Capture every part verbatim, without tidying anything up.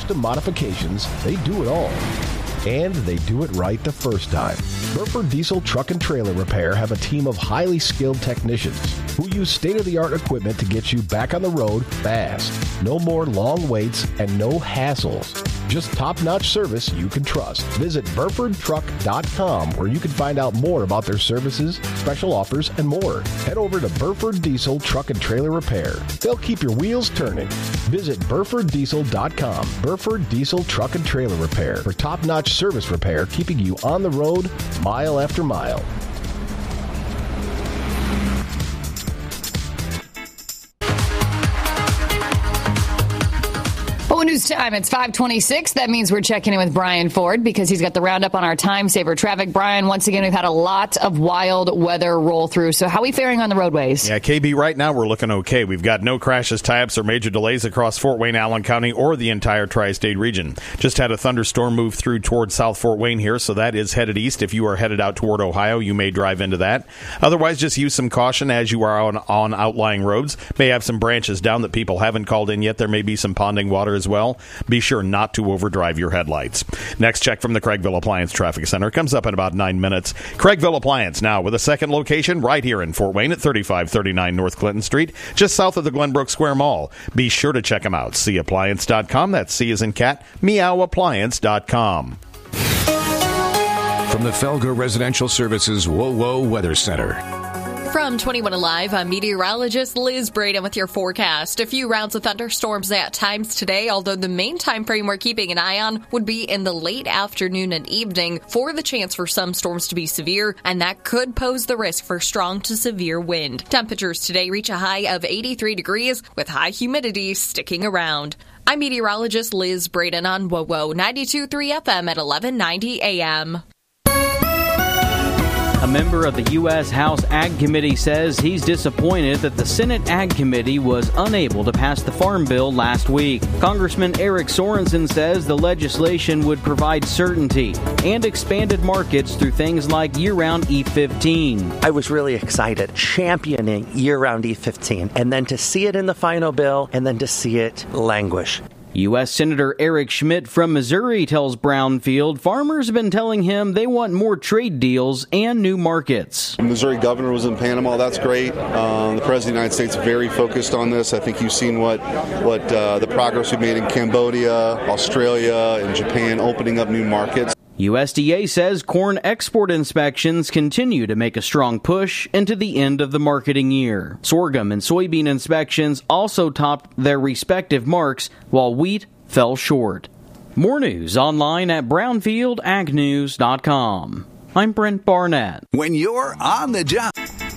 custom modifications, they do it all. And they do it right the first time. Burford Diesel Truck and Trailer Repair have a team of highly skilled technicians who use state-of-the-art equipment to get you back on the road fast. No more long waits and no hassles. Just top-notch service you can trust. Visit Burford Truck dot com where you can find out more about their services, special offers, and more. Head over to Burford Diesel Truck and Trailer Repair. They'll keep your wheels turning. Visit Burford Diesel dot com. Burford Diesel Truck and Trailer Repair for top-notch service repair, keeping you on the road mile after mile. Well, news time. It's five twenty-six. That means we're checking in with Brian Ford because he's got the roundup on our time saver traffic. Brian, once again, we've had a lot of wild weather roll through. So how are we faring on the roadways? Yeah, K B, right now we're looking okay. We've got no crashes, tie-ups, or major delays across Fort Wayne, Allen County, or the entire tri-state region. Just had a thunderstorm move through towards South Fort Wayne here, so that is headed east. If you are headed out toward Ohio, you may drive into that. Otherwise, just use some caution as you are on, on outlying roads. May have some branches down that people haven't called in yet. There may be some ponding water as well. Be sure not to overdrive your headlights. Next check from the Craigville Appliance Traffic Center comes up in about nine minutes. Craigville Appliance now with a second location right here in Fort Wayne at thirty-five thirty-nine North Clinton Street, just south of the Glenbrook Square Mall. Be sure to check them out. see appliance dot com. That's C as in cat, meow appliance dot com. From the Felger Residential Services WoWo Weather Center. From twenty-one Alive, I'm meteorologist Liz Braden with your forecast. A few rounds of thunderstorms at times today, although the main time frame we're keeping an eye on would be in the late afternoon and evening for the chance for some storms to be severe, and that could pose the risk for strong to severe wind. Temperatures today reach a high of eighty-three degrees with high humidity sticking around. I'm meteorologist Liz Braden on WoWo ninety-two point three F M at eleven ninety A M. A member of the U S House Ag Committee says he's disappointed that the Senate Ag Committee was unable to pass the Farm Bill last week. Congressman Eric Sorensen says the legislation would provide certainty and expanded markets through things like year-round E fifteen. I was really excited, championing year-round E fifteen, and then to see it in the final bill, and then to see it languish. U S Senator Eric Schmidt from Missouri tells Brownfield farmers have been telling him they want more trade deals and new markets. The Missouri governor was in Panama. That's great. Um, the President of the United States is very focused on this. I think you've seen what, what uh, the progress we've made in Cambodia, Australia, and Japan, opening up new markets. U S D A says corn export inspections continue to make a strong push into the end of the marketing year. Sorghum and soybean inspections also topped their respective marks, while wheat fell short. More news online at brownfield ag news dot com. I'm Brent Barnett. When you're on the job.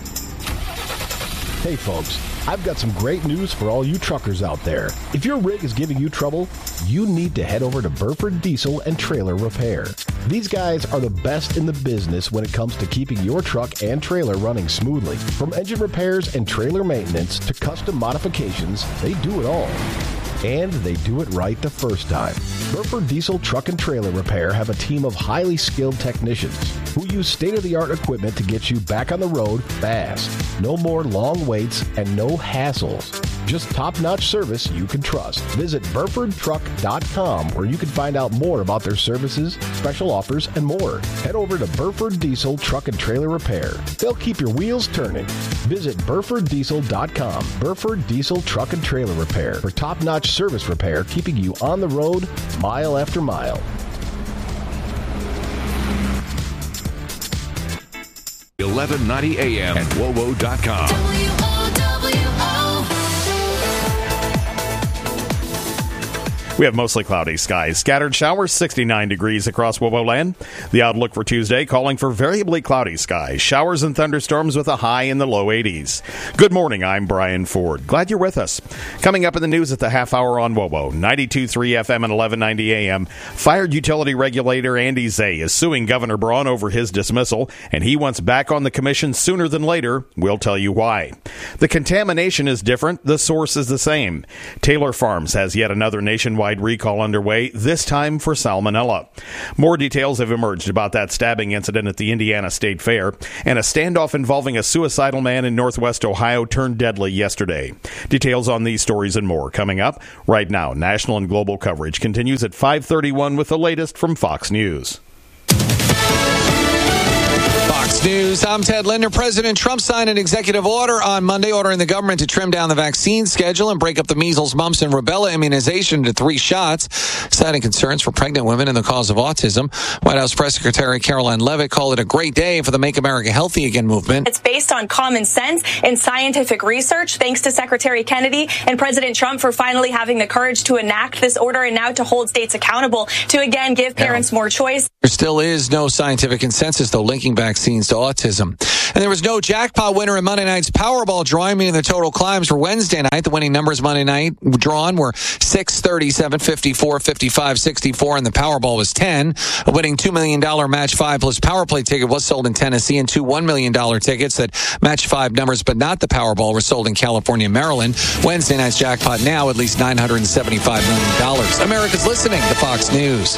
Hey folks, I've got some great news for all you truckers out there. If your rig is giving you trouble, you need to head over to Burford Diesel and Trailer Repair. These guys are the best in the business when it comes to keeping your truck and trailer running smoothly. From engine repairs and trailer maintenance to custom modifications, they do it all. And they do it right the first time. Burford Diesel Truck and Trailer Repair have a team of highly skilled technicians who use state-of-the-art equipment to get you back on the road fast. No more long waits and no hassles. Just top-notch service you can trust. Visit Burford Truck dot com where you can find out more about their services, special offers, and more. Head over to Burford Diesel Truck and Trailer Repair. They'll keep your wheels turning. Visit Burford Diesel dot com. Burford Diesel Truck and Trailer Repair for top-notch service repair, keeping you on the road mile after mile. eleven ninety A M at wowo dot com. We have mostly cloudy skies. Scattered showers, sixty-nine degrees across WoWo land. The outlook for Tuesday calling for variably cloudy skies. Showers and thunderstorms with a high in the low eighties. Good morning, I'm Brian Ford. Glad you're with us. Coming up in the news at the half hour on WoWo, ninety-two point three F M and eleven ninety A M. Fired utility regulator Andy Zay is suing Governor Braun over his dismissal, and he wants back on the commission sooner than later. We'll tell you why. The contamination is different. The source is the same. Taylor Farms has yet another nationwide nationwide recall underway, this time for salmonella. More details have emerged about that stabbing incident at the Indiana State Fair, and a standoff involving a suicidal man in Northwest Ohio turned deadly yesterday. Details on these stories and more coming up right now. National and global coverage continues at five thirty-one with the latest from Fox News. Fox News, I'm Ted Linder. President Trump signed an executive order on Monday ordering the government to trim down the vaccine schedule and break up the measles, mumps, and rubella immunization into three shots, citing concerns for pregnant women and the cause of autism. White House Press Secretary Caroline Leavitt called it a great day for the Make America Healthy Again movement. It's based on common sense and scientific research. Thanks to Secretary Kennedy and President Trump for finally having the courage to enact this order and now to hold states accountable to, again, give parents more choice. There still is no scientific consensus, though, linking vaccines to autism. And there was no jackpot winner in Monday night's Powerball drawing, meaning the total climbs for Wednesday night. The winning numbers Monday night drawn were six, thirty-seven, fifty-four, fifty-five, sixty-four, and the Powerball was ten. A winning two million dollars match five plus power play ticket was sold in Tennessee, and two one million dollars tickets that match five numbers but not the Powerball were sold in California and Maryland. Wednesday night's jackpot now at least nine hundred seventy-five million dollars. America's listening to Fox News.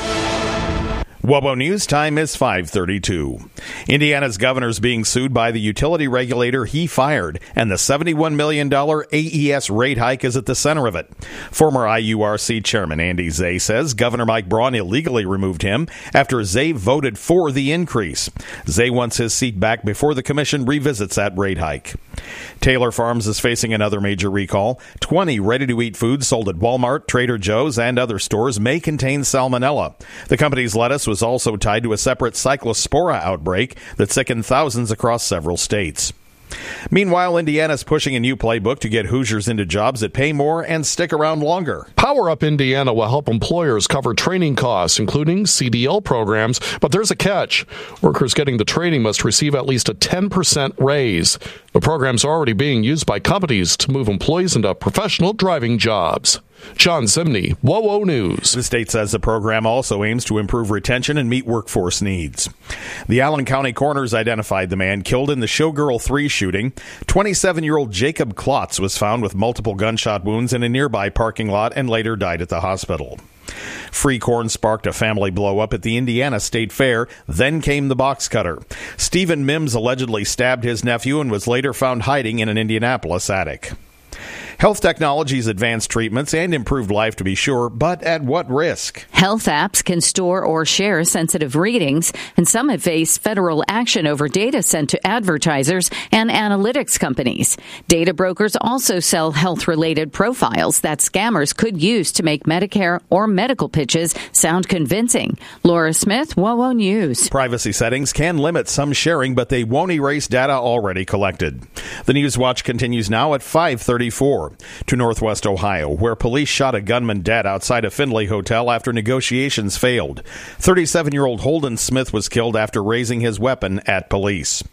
WOBO News time is five thirty-two. Indiana's governor is being sued by the utility regulator he fired, and the seventy-one million dollars A E S rate hike is at the center of it. Former I U R C chairman Andy Zay says Governor Mike Braun illegally removed him after Zay voted for the increase. Zay wants his seat back before the commission revisits that rate hike. Taylor Farms is facing another major recall. twenty ready-to-eat foods sold at Walmart, Trader Joe's, and other stores may contain salmonella. The company's lettuce was also tied to a separate cyclospora outbreak that sickened thousands across several states. Meanwhile, Indiana's pushing a new playbook to get Hoosiers into jobs that pay more and stick around longer. Power Up Indiana will help employers cover training costs, including C D L programs, but there's a catch. Workers getting the training must receive at least a ten percent raise. The program's already being used by companies to move employees into professional driving jobs. John Zimney, WOWO News. The state says the program also aims to improve retention and meet workforce needs. The Allen County coroners identified the man killed in the Showgirl three shooting. twenty-seven-year-old Jacob Klotz was found with multiple gunshot wounds in a nearby parking lot and later died at the hospital. Free corn sparked a family blow-up at the Indiana State Fair. Then came the box cutter. Stephen Mims allegedly stabbed his nephew and was later found hiding in an Indianapolis attic. Health technologies advance treatments and improved life, to be sure, but at what risk? Health apps can store or share sensitive readings, and some have faced federal action over data sent to advertisers and analytics companies. Data brokers also sell health-related profiles that scammers could use to make Medicare or medical pitches sound convincing. Laura Smith, WOWO News. Privacy settings can limit some sharing, but they won't erase data already collected. The News Watch continues now at five thirty-four. To Northwest Ohio, where police shot a gunman dead outside a Findlay hotel after negotiations failed. thirty-seven-year-old Holden Smith was killed after raising his weapon at police.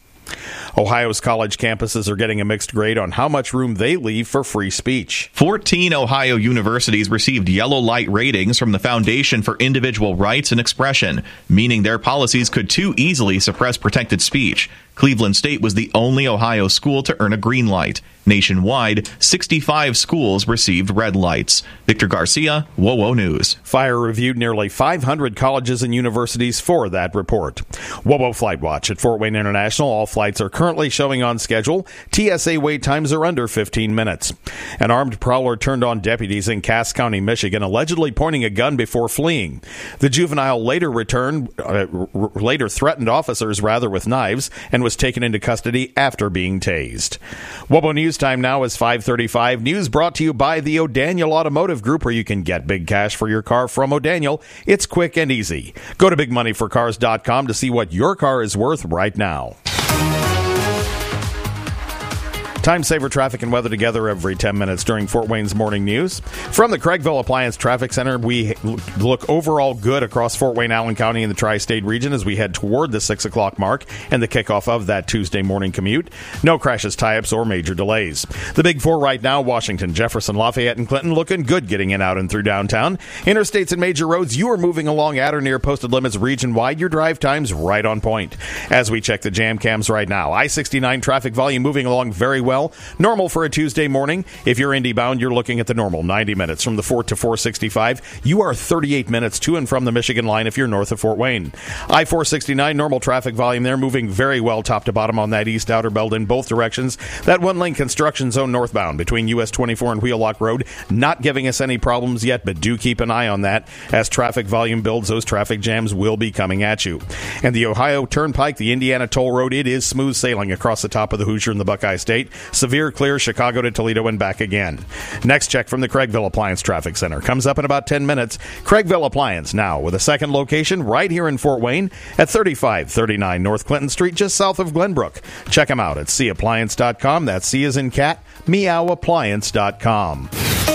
Ohio's college campuses are getting a mixed grade on how much room they leave for free speech. fourteen Ohio universities received yellow light ratings from the Foundation for Individual Rights and Expression, meaning their policies could too easily suppress protected speech. Cleveland State was the only Ohio school to earn a green light. Nationwide, sixty-five schools received red lights. Victor Garcia, WOWO News. Fire reviewed nearly five hundred colleges and universities for that report. WOWO Flight Watch at Fort Wayne International. All flights are currently showing on schedule. T S A wait times are under fifteen minutes. An armed prowler turned on deputies in Cass County, Michigan, allegedly pointing a gun before fleeing. The juvenile later returned, uh, r- later threatened officers rather with knives and was taken into custody after being tased. WOWO News time now is five thirty-five. News brought to you by the O'Daniel Automotive Group, where you can get big cash for your car from O'Daniel. It's quick and easy. Go to big money for cars dot com to see what your car is worth right now. Time saver traffic and weather together every ten minutes during Fort Wayne's Morning News. From the Craigville Appliance Traffic Center, we look overall good across Fort Wayne, Allen County, and the tri-state region as we head toward the six o'clock mark and the kickoff of that Tuesday morning commute. No crashes, tie-ups, or major delays. The big four right now, Washington, Jefferson, Lafayette, and Clinton, looking good getting in, out, and through downtown. Interstates and major roads, you are moving along at or near posted limits region-wide. Your drive time's right on point. As we check the jam cams right now, I sixty-nine traffic volume moving along very well well. Normal for a Tuesday morning. If you're Indy bound, you're looking at the normal ninety minutes from the Fort to four sixty-five. You are thirty-eight minutes to and from the Michigan line if you're north of Fort Wayne. I four sixty-nine, normal traffic volume there, moving very well top to bottom on that east outer belt in both directions. That one-lane construction zone northbound between U S twenty-four and Wheelock Road, not giving us any problems yet, but do keep an eye on that. As traffic volume builds, those traffic jams will be coming at you. And the Ohio Turnpike, the Indiana Toll Road, it is smooth sailing across the top of the Hoosier and the Buckeye State. Severe clear Chicago to Toledo and back again. Next check from the Craigville Appliance Traffic Center comes up in about ten minutes. Craigville Appliance now with a second location right here in Fort Wayne at thirty-five thirty-nine North Clinton Street, just south of Glenbrook. Check them out at c appliance dot com. That's C as in cat, meow appliance dot com.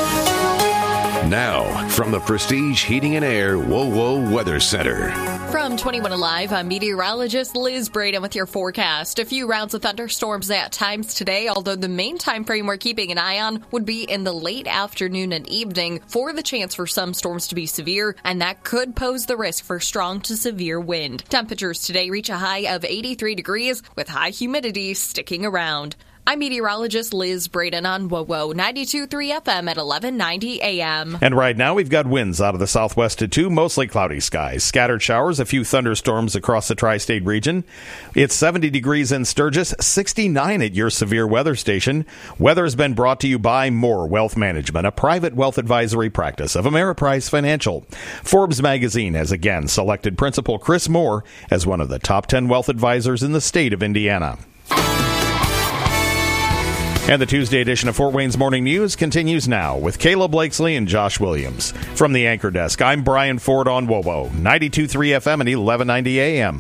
Now, from the Prestige Heating and Air Whoa Whoa Weather Center. From twenty-one Alive, I'm meteorologist Liz Braden with your forecast. A few rounds of thunderstorms at times today, although the main time frame we're keeping an eye on would be in the late afternoon and evening for the chance for some storms to be severe, and that could pose the risk for strong to severe wind. Temperatures today reach a high of eighty-three degrees with high humidity sticking around. I'm meteorologist Liz Braden on W O W ninety-two point three F M at eleven ninety A M. And right now we've got winds out of the southwest to two, mostly cloudy skies. Scattered showers, a few thunderstorms across the tri-state region. It's seventy degrees in Sturgis, sixty-nine at your severe weather station. Weather has been brought to you by Moore Wealth Management, a private wealth advisory practice of Ameriprise Financial. Forbes magazine has again selected Principal Chris Moore as one of the top ten wealth advisors in the state of Indiana. And the Tuesday edition of Fort Wayne's Morning News continues now with Kayla Blakesley and Josh Williams. From the Anchor Desk, I'm Brian Ford on W O W, ninety-two point three F M and eleven ninety A M.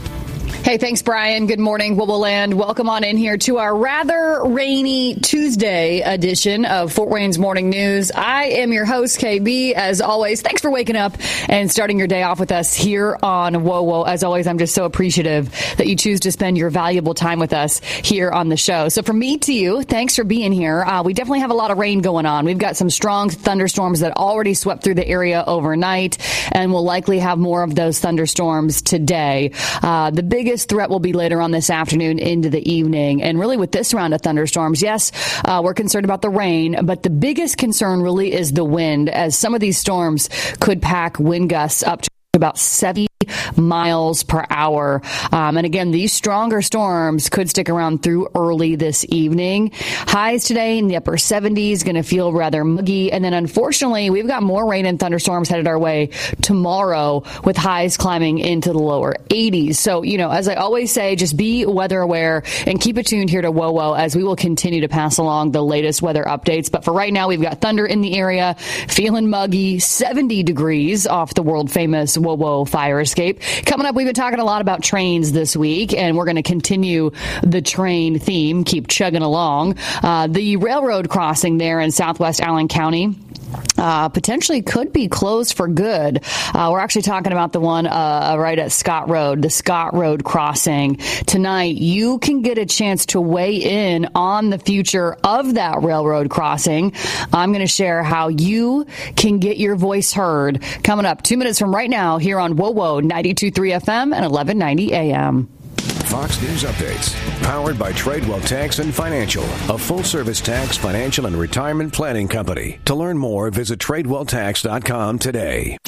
Hey, thanks, Brian. Good morning, Wibble Land. Welcome on in here to our rather rainy Tuesday edition of Fort Wayne's Morning News. I am your host, K B. As always, thanks for waking up and starting your day off with us here on W O W. As always, I'm just so appreciative that you choose to spend your valuable time with us here on the show. So from me to you, thanks for being here. Uh, we definitely have a lot of rain going on. We've got some strong thunderstorms that already swept through the area overnight, and we'll likely have more of those thunderstorms today. Uh, the biggest threat will be later on this afternoon into the evening. And really with this round of thunderstorms, yes, uh, we're concerned about the rain, but the biggest concern really is the wind, as some of these storms could pack wind gusts up to about seventy miles per hour. Um, and again, these stronger storms could stick around through early this evening. Highs today in the upper seventies, going to feel rather muggy. And then unfortunately, we've got more rain and thunderstorms headed our way tomorrow with highs climbing into the lower eighties. So, you know, as I always say, just be weather aware and keep it tuned here to W O W as we will continue to pass along the latest weather updates. But for right now, we've got thunder in the area, feeling muggy, seventy degrees off the world famous W O W fire escape. Coming up, we've been talking a lot about trains this week, and we're going to continue the train theme, keep chugging along. Uh, the railroad crossing there in southwest Allen County Uh, potentially could be closed for good. Uh, we're actually talking about the one uh, right at Scott Road, the Scott Road crossing. Tonight, you can get a chance to weigh in on the future of that railroad crossing. I'm going to share how you can get your voice heard coming up two minutes from right now here on W O W ninety-two point three F M and eleven ninety A M. Fox News Updates, powered by Tradewell Tax and Financial, a full-service tax, financial, and retirement planning company. To learn more, visit tradewell tax dot com today.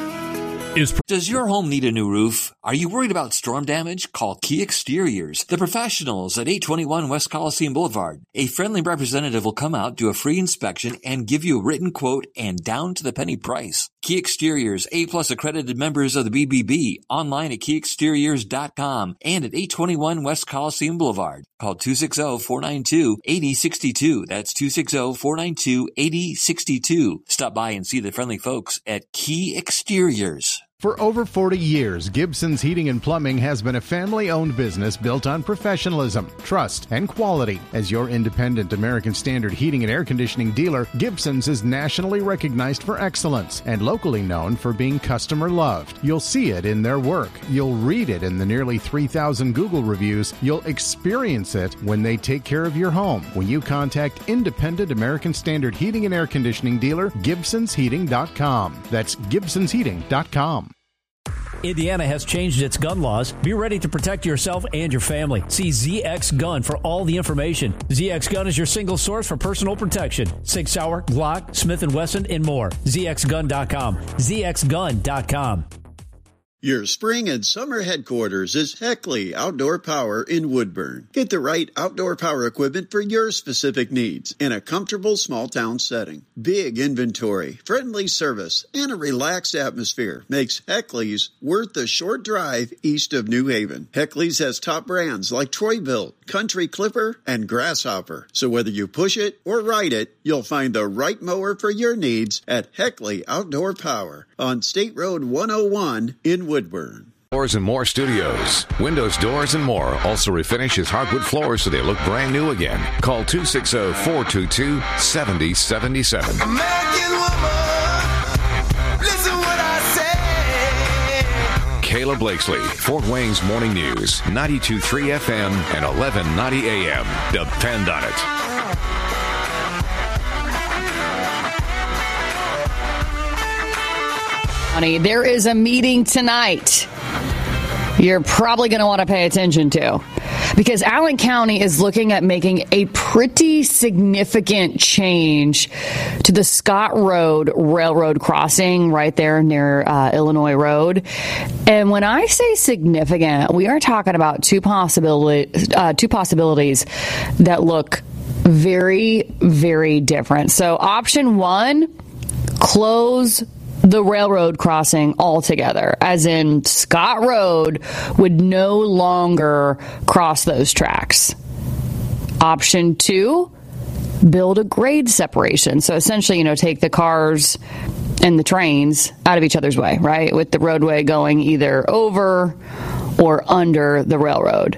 Does your home need a new roof? Are you worried about storm damage? Call Key Exteriors, the professionals at eight twenty-one West Coliseum Boulevard. A friendly representative will come out, do a free inspection, and give you a written quote and down-to-the-penny price. Key Exteriors, A-plus accredited members of the B B B, online at key exteriors dot com and at eight twenty-one West Coliseum Boulevard. Call two six zero, four nine two, eight zero six two. That's two six zero, four nine two, eight zero six two. Stop by and see the friendly folks at Key Exteriors. For over forty years, Gibson's Heating and Plumbing has been a family-owned business built on professionalism, trust, and quality. As your independent American Standard heating and air conditioning dealer, Gibson's is nationally recognized for excellence and locally known for being customer-loved. You'll see it in their work. You'll read it in the nearly three thousand Google reviews. You'll experience it when they take care of your home. When you contact independent American Standard heating and air conditioning dealer, Gibsons Heating dot com. That's Gibsons Heating dot com. Indiana has changed its gun laws. Be ready to protect yourself and your family. See Z X Gun for all the information. Z X Gun is your single source for personal protection. Sig Sauer, Glock, Smith and Wesson, and more. Z X gun dot com. Z X gun dot com. Your spring and summer headquarters is Heckley Outdoor Power in Woodburn. Get the right outdoor power equipment for your specific needs in a comfortable small town setting. Big inventory, friendly service, and a relaxed atmosphere makes Heckley's worth the short drive east of New Haven. Heckley's has top brands like Troy-Bilt, Country Clipper, and Grasshopper. So whether you push it or ride it, you'll find the right mower for your needs at Heckley Outdoor Power on State Road one oh one in Woodburn. Doors and More Studios. Windows, doors, and more. Also refinishes hardwood floors so they look brand new again. Call two six zero, four two two, seven zero seven seven. American woman, listen what I say. Kayla Blakesley, Fort Wayne's Morning News, ninety-two point three F M and eleven ninety A M. Depend on it. There is a meeting tonight you're probably going to want to pay attention to, because Allen County is looking at making a pretty significant change to the Scott Road railroad crossing right there near uh, Illinois Road. And when I say significant, we are talking about two possibilities, uh, two possibilities that look very, very different. So option one, close the railroad crossing altogether, as in Scott Road would no longer cross those tracks. Option two, build a grade separation. So essentially, you know, take the cars and the trains out of each other's way, right? With the roadway going either over or under the railroad.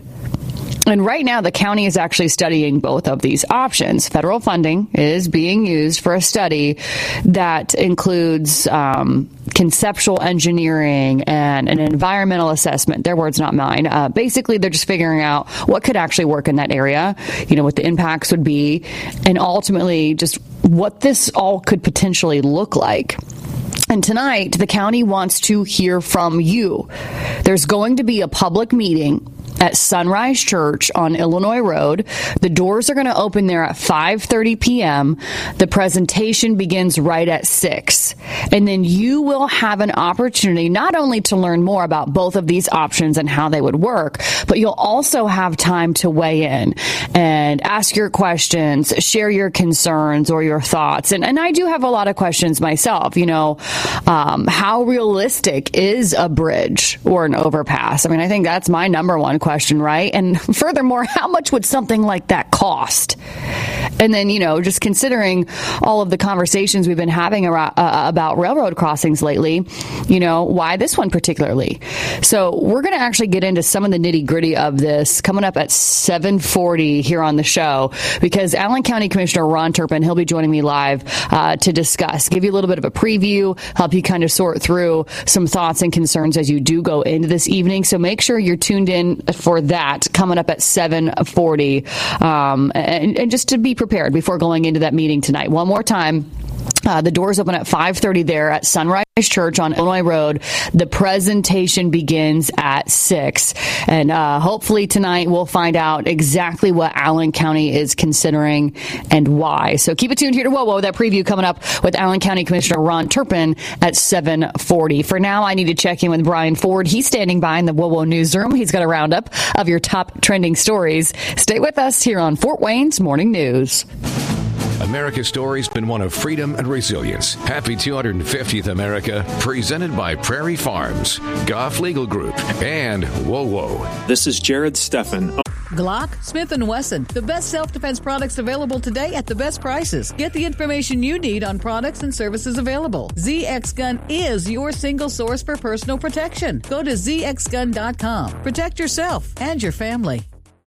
And right now, the county is actually studying both of these options. Federal funding is being used for a study that includes um, conceptual engineering and an environmental assessment. Their words, not mine. Uh, basically, they're just figuring out what could actually work in that area, you know, what the impacts would be, and ultimately just what this all could potentially look like. And tonight, the county wants to hear from you. There's going to be a public meeting at Sunrise Church on Illinois Road. The doors are going to open there at five thirty p.m. The presentation begins right at six. And then you will have an opportunity not only to learn more about both of these options and how they would work, but you'll also have time to weigh in and ask your questions, share your concerns or your thoughts. And, and I do have a lot of questions myself. You know, um, how realistic is a bridge or an overpass? I mean, I think that's my number one question, right? And furthermore, how much would something like that cost? And then, you know, just considering all of the conversations we've been having around, uh, about railroad crossings lately, you know, why this one particularly? So we're going to actually get into some of the nitty gritty of this coming up at seven forty here on the show, because Allen County Commissioner Ron Turpin, he'll be joining me live uh, to discuss, give you a little bit of a preview, help you kind of sort through some thoughts and concerns as you do go into this evening. So make sure you're tuned in for that coming up at seven forty, um, and, and just to be prepared before going into that meeting tonight. One more time. Uh, the doors open at five thirty there at Sunrise Church on Illinois Road. The presentation begins at six. And uh, hopefully tonight we'll find out exactly what Allen County is considering and why. So keep it tuned here to Whoa Whoa. That preview coming up with Allen County Commissioner Ron Turpin at seven forty. For now, I need to check in with Brian Ford. He's standing by in the Whoa Whoa newsroom. He's got a roundup of your top trending stories. Stay with us here on Fort Wayne's Morning News. America's story's been one of freedom and resilience. Happy two hundred fiftieth America, presented by Prairie Farms, Goff Legal Group, and Whoa Whoa. This is Jared Steffen. Glock, Smith and Wesson, the best self-defense products available today at the best prices. Get the information you need on products and services available. Z X Gun is your single source for personal protection. Go to Z X gun dot com. Protect yourself and your family.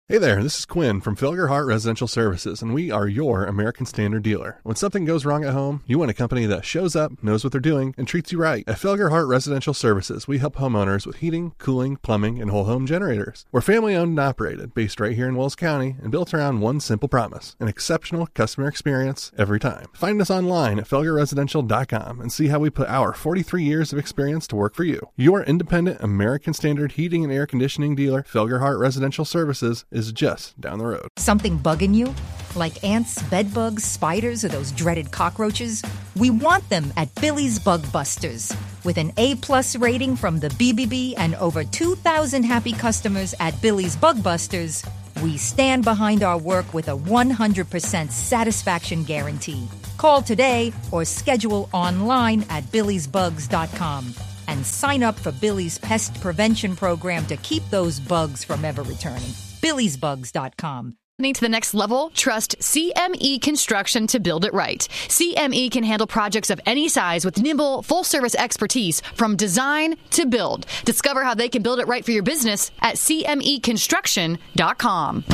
Hey there, this is Quinn from Felgerhart Residential Services, and we are your American Standard dealer. When something goes wrong at home, you want a company that shows up, knows what they're doing, and treats you right. At Felgerhart Residential Services, we help homeowners with heating, cooling, plumbing, and whole home generators. We're family owned and operated, based right here in Wells County, and built around one simple promise: an exceptional customer experience every time. Find us online at felger residential dot com and see how we put our forty-three years of experience to work for you. Your independent American Standard heating and air conditioning dealer, Felgerhart Residential Services, is just down the road. Something bugging you? Like ants, bedbugs, spiders, or those dreaded cockroaches? We want them at Billy's Bug Busters. With an A-plus rating from the B B B and over two thousand happy customers at Billy's Bug Busters, we stand behind our work with a one hundred percent satisfaction guarantee. Call today or schedule online at billys bugs dot com and sign up for Billy's Pest Prevention Program to keep those bugs from ever returning. billys bugs dot com. Need to the next level? Trust C M E Construction to build it right. C M E can handle projects of any size with nimble, full-service expertise from design to build. Discover how they can build it right for your business at c m e construction dot com.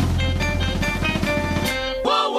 Whoa,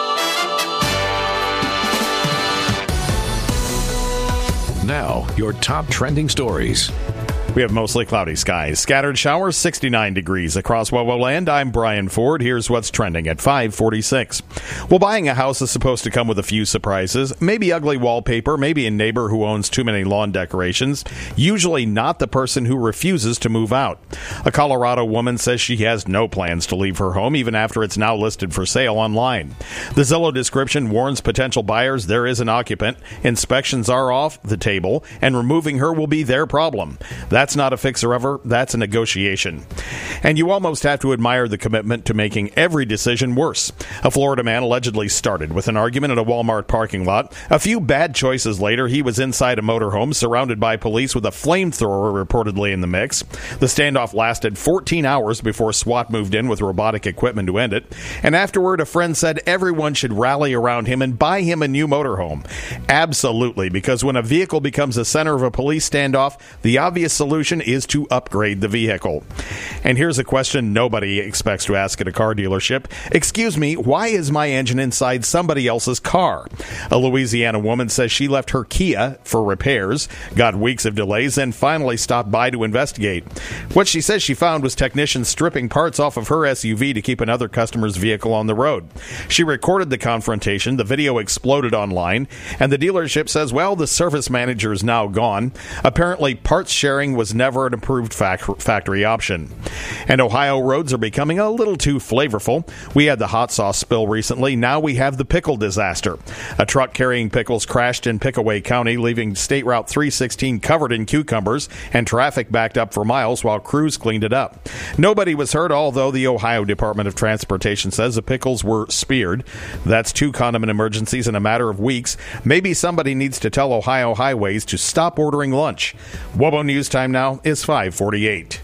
whoa! Now, your top trending stories. We have mostly cloudy skies. Scattered showers, sixty-nine degrees across Wawa Land. I'm Brian Ford. Here's what's trending at five forty-six. Well, buying a house is supposed to come with a few surprises. Maybe ugly wallpaper, maybe a neighbor who owns too many lawn decorations. Usually not the person who refuses to move out. A Colorado woman says she has no plans to leave her home, even after it's now listed for sale online. The Zillow description warns potential buyers there is an occupant. Inspections are off the table, and removing her will be their problem. That's not a fixer-upper, that's a negotiation. And you almost have to admire the commitment to making every decision worse. A Florida man allegedly started with an argument at a Walmart parking lot. A few bad choices later, he was inside a motorhome surrounded by police with a flamethrower reportedly in the mix. The standoff lasted fourteen hours before SWAT moved in with robotic equipment to end it. And afterward, a friend said everyone should rally around him and buy him a new motorhome. Absolutely, because when a vehicle becomes the center of a police standoff, the obvious solution is to upgrade the vehicle. And here's a question nobody expects to ask at a car dealership. Excuse me, why is my engine inside somebody else's car? A Louisiana woman says she left her Kia for repairs, got weeks of delays, and finally stopped by to investigate. What she says she found was technicians stripping parts off of her S U V to keep another customer's vehicle on the road. She recorded the confrontation. The video exploded online, and the dealership says, well, the service manager is now gone. Apparently, parts sharing was never an approved fac- factory option. And Ohio roads are becoming a little too flavorful. We had the hot sauce spill recently. Now we have the pickle disaster. A truck carrying pickles crashed in Pickaway County, leaving State Route three sixteen covered in cucumbers and traffic backed up for miles while crews cleaned it up. Nobody was hurt, although the Ohio Department of Transportation says the pickles were speared. That's two condiment emergencies in a matter of weeks. Maybe somebody needs to tell Ohio Highways to stop ordering lunch. Wobo News time now is five forty-eight.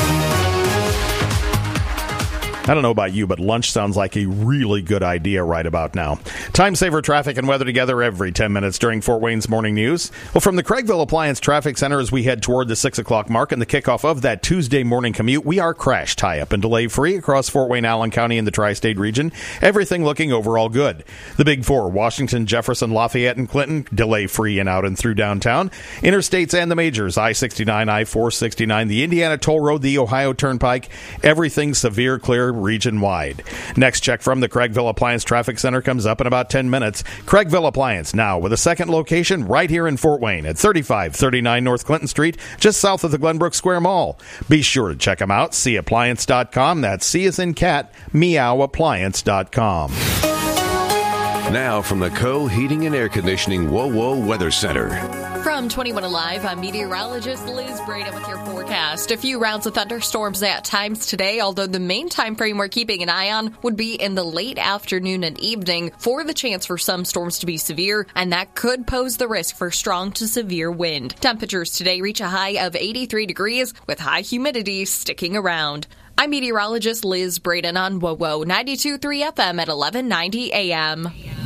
I don't know about you, but lunch sounds like a really good idea right about now. Time saver traffic and weather together every ten minutes during Fort Wayne's Morning News. Well, from the Craigville Appliance Traffic Center, as we head toward the six o'clock mark and the kickoff of that Tuesday morning commute, we are crash tie-up and delay-free across Fort Wayne, Allen County, and the tri-state region. Everything looking overall good. The Big Four, Washington, Jefferson, Lafayette, and Clinton, delay-free and out and through downtown. Interstates and the majors, I sixty-nine, I four sixty-nine, the Indiana Toll Road, the Ohio Turnpike, everything severe clear region-wide. Next check from the Craigville Appliance Traffic Center comes up in about ten minutes. Craigville Appliance now with a second location right here in Fort Wayne at thirty-five thirty-nine North Clinton Street, just south of the Glenbrook Square Mall. Be sure to check them out, see appliance dot com. That's C as in cat, meow appliance dot com. Now from the Co Heating and Air Conditioning Whoa Whoa Weather Center. From twenty-one Alive, I'm meteorologist Liz Braden with your forecast. A few rounds of thunderstorms at times today, although the main time frame we're keeping an eye on would be in the late afternoon and evening for the chance for some storms to be severe, and that could pose the risk for strong to severe wind. Temperatures today reach a high of eighty-three degrees with high humidity sticking around. I'm meteorologist Liz Braden on WOWO ninety-two point three F M at eleven ninety A M.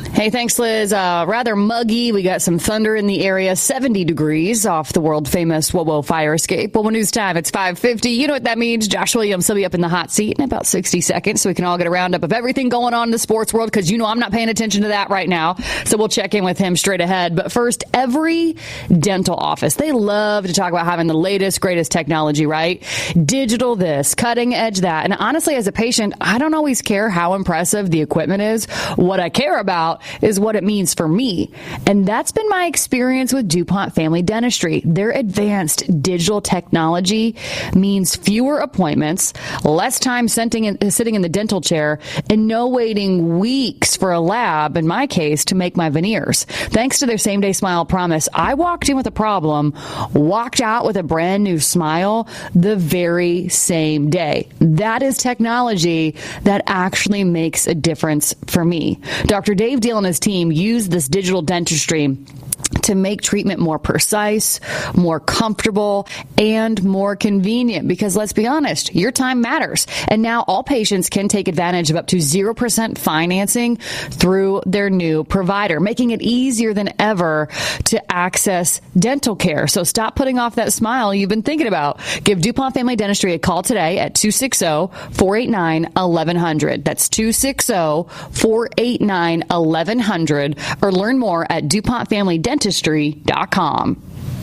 Hey, thanks, Liz. Uh, rather muggy. We got some thunder in the area, seventy degrees off the world-famous WOWO fire escape. WOWO News Time, it's five fifty. You know what that means. Josh Williams will be up in the hot seat in about sixty seconds, so we can all get a roundup of everything going on in the sports world, because you know I'm not paying attention to that right now. So we'll check in with him straight ahead. But first, every dental office, they love to talk about having the latest, greatest technology, right? Digital this, cutting edge that. And honestly, as a patient, I don't always care how impressive the equipment is. What I care about is what it means for me. And that's been my experience with DuPont Family Dentistry. Their advanced digital technology means fewer appointments, less time sitting in, sitting in the dental chair, and no waiting weeks for a lab, in my case, to make my veneers. Thanks to their same-day smile promise, I walked in with a problem, walked out with a brand new smile the very same day. That is technology that actually makes a difference for me. Doctor Dave Deal and his team use this digital dentistry to make treatment more precise, more comfortable, and more convenient. Because let's be honest, your time matters. And now all patients can take advantage of up to zero percent financing through their new provider, making it easier than ever to access dental care. So stop putting off that smile you've been thinking about. Give DuPont Family Dentistry a call today at two six zero, four eight nine, one one zero zero. That's two six zero, four eight nine, one one zero zero. Or learn more at DuPont Family Dentistry dot com.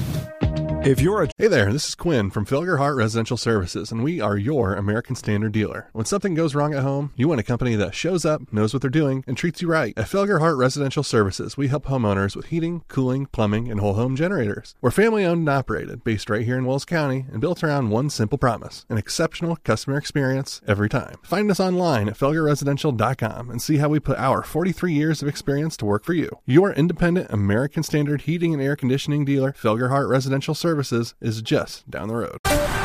If you're a hey there, this is Quinn from Felger Hart Residential Services, and we are your American Standard dealer. When something goes wrong at home, you want a company that shows up, knows what they're doing, and treats you right. At Felger Hart Residential Services, we help homeowners with heating, cooling, plumbing, and whole home generators. We're family owned and operated, based right here in Wells County, and built around one simple promise: an exceptional customer experience every time. Find us online at felger residential dot com and see how we put our forty-three years of experience to work for you. Your independent American Standard heating and air conditioning dealer, Felger Hart Residential Services, is just down the road.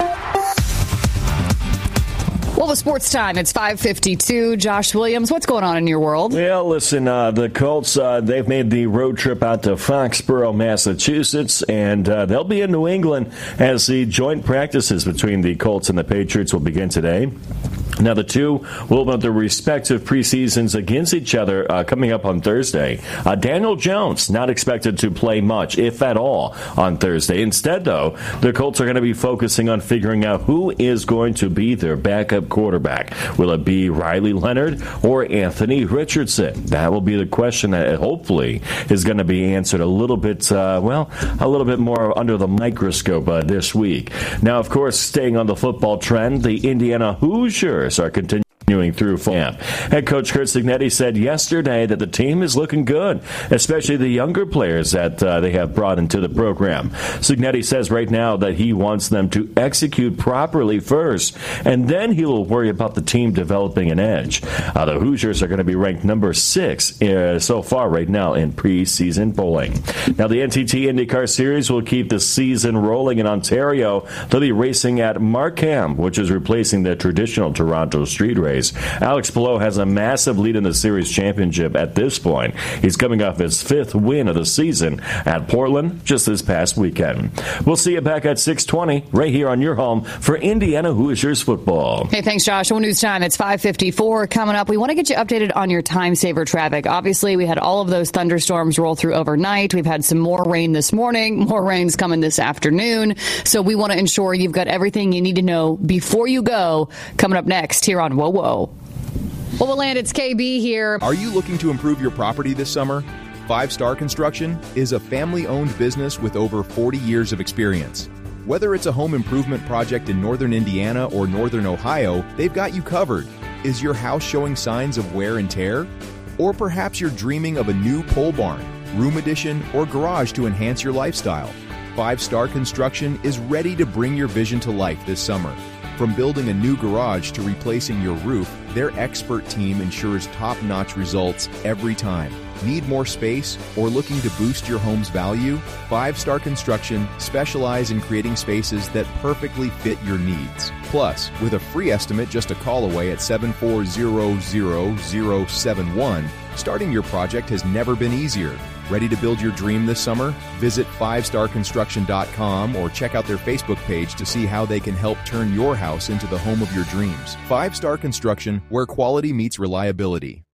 Well, the sports time, it's five fifty-two. Josh Williams, what's going on in your world? Well, listen, uh, the Colts, uh, they've made the road trip out to Foxborough, Massachusetts, and uh, they'll be in New England as the joint practices between the Colts and the Patriots will begin today. Now, the two will have their respective preseasons against each other uh, coming up on Thursday. Uh, Daniel Jones not expected to play much, if at all, on Thursday. Instead, though, the Colts are going to be focusing on figuring out who is going to be their backup quarterback. Will it be Riley Leonard or Anthony Richardson? That will be the question that hopefully is going to be answered a little bit, uh, well, a little bit more under the microscope uh, this week. Now, of course, staying on the football trend, the Indiana Hoosiers are continuing through camp. Head coach Curt Cignetti said yesterday that the team is looking good, especially the younger players that uh, they have brought into the program. Cignetti says right now that he wants them to execute properly first, and then he will worry about the team developing an edge. Uh, the Hoosiers are going to be ranked number six uh, so far right now in preseason polling. Now, the N T T IndyCar Series will keep the season rolling in Ontario. They'll be racing at Markham, which is replacing the traditional Toronto street race. Alex Palou has a massive lead in the series championship at this point. He's coming off his fifth win of the season at Portland just this past weekend. We'll see you back at six twenty right here on your home for Indiana Hoosiers football. Hey, thanks, Josh. One News Time, it's five fifty-four. Coming up, we want to get you updated on your time saver traffic. Obviously, we had all of those thunderstorms roll through overnight. We've had some more rain this morning. More rain's coming this afternoon. So we want to ensure you've got everything you need to know before you go. Coming up next here on WOWO. Well, we'll land. It's K B here. Are you looking to improve your property this summer? Five Star Construction is a family-owned business with over forty years of experience. Whether it's a home improvement project in northern Indiana or northern Ohio, they've got you covered. Is your house showing signs of wear and tear? Or perhaps you're dreaming of a new pole barn, room addition, or garage to enhance your lifestyle. Five Star Construction is ready to bring your vision to life this summer. From building a new garage to replacing your roof, their expert team ensures top-notch results every time. Need more space or looking to boost your home's value? Five Star Construction specialize in creating spaces that perfectly fit your needs. Plus, with a free estimate just a call away at seven four zero zero zero seven one, starting your project has never been easier. Ready to build your dream this summer? Visit five star construction dot com or check out their Facebook page to see how they can help turn your house into the home of your dreams. Five Star Construction, where quality meets reliability.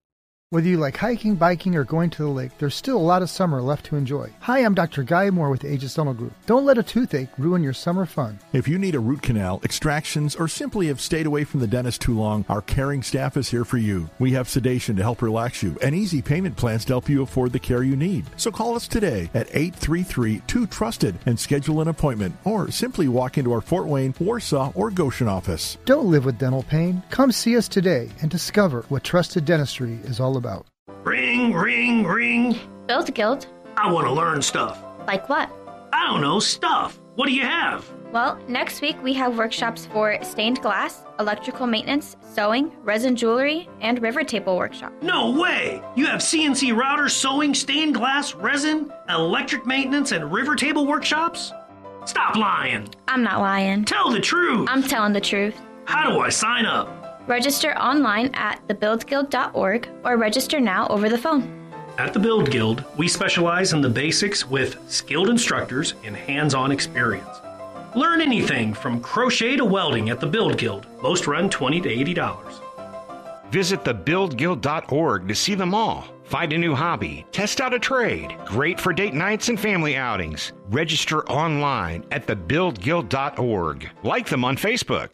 Whether you like hiking, biking, or going to the lake, there's still a lot of summer left to enjoy. Hi, I'm Doctor Guy Moore with the Aegis Dental Group. Don't let a toothache ruin your summer fun. If you need a root canal, extractions, or simply have stayed away from the dentist too long, our caring staff is here for you. We have sedation to help relax you and easy payment plans to help you afford the care you need. So call us today at eight three three, two trusted and schedule an appointment, or simply walk into our Fort Wayne, Warsaw, or Goshen office. Don't live with dental pain. Come see us today and discover what trusted dentistry is all about. Ring, ring, ring. Build Guild. I want to learn stuff. Like what? I don't know, stuff. What do you have? Well, next week we have workshops for stained glass, electrical maintenance, sewing, resin jewelry, and river table workshop. No way! You have C N C routers, sewing, stained glass, resin, electric maintenance, and river table workshops? Stop lying. I'm not lying. Tell the truth. I'm telling the truth. How do I sign up? Register online at the build guild dot org or register now over the phone. At the Build Guild, we specialize in the basics with skilled instructors and hands-on experience. Learn anything from crochet to welding at the Build Guild. Most run twenty to eighty dollars. Visit the build guild dot org to see them all. Find a new hobby, test out a trade. Great for date nights and family outings. Register online at the build guild dot org. Like them on Facebook.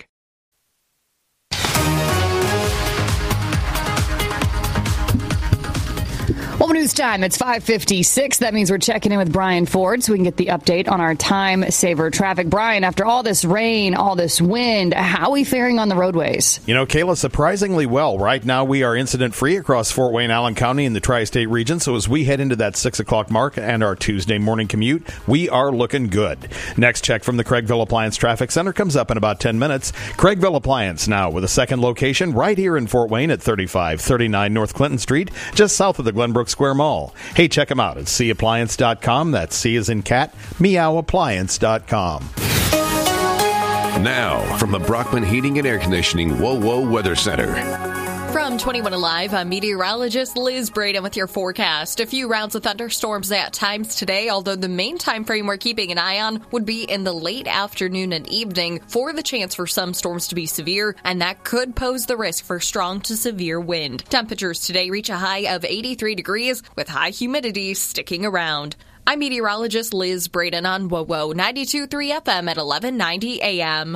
Well, news time. It's five fifty-six. That means we're checking in with Brian Ford so we can get the update on our time saver traffic. Brian, after all this rain, all this wind, how are we faring on the roadways? You know, Kayla, surprisingly well. Right now, we are incident-free across Fort Wayne, Allen County, in the tri-state region. So as we head into that six o'clock mark and our Tuesday morning commute, we are looking good. Next check from the Craigville Appliance Traffic Center comes up in about ten minutes. Craigville Appliance now with a second location right here in Fort Wayne at thirty-five thirty-nine North Clinton Street, just south of the Glenbrook Square Mall. Hey, check them out at C appliance dot com. That's C as in cat, meow appliance dot com. Now, from the Brockman Heating and Air Conditioning Whoa Whoa Weather Center. From twenty-one Alive, I'm meteorologist Liz Braden with your forecast. A few rounds of thunderstorms at times today, although the main time frame we're keeping an eye on would be in the late afternoon and evening for the chance for some storms to be severe, and that could pose the risk for strong to severe wind. Temperatures today reach a high of eighty-three degrees with high humidity sticking around. I'm meteorologist Liz Braden on W O W ninety-two point three F M at eleven ninety A M.